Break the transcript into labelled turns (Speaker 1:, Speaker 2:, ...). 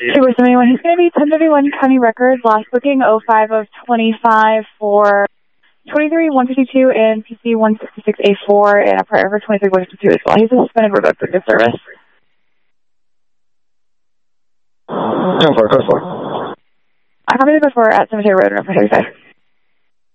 Speaker 1: Super 71, he's going to be 1031 County Records, last booking 05 of 25 for 23 152 and PC 166A4 and a prior for 23 152 as well. He's a suspended revoked for good service.
Speaker 2: 10-4, code 4.
Speaker 1: I copy the code 4 at Cemetery Road, number 35.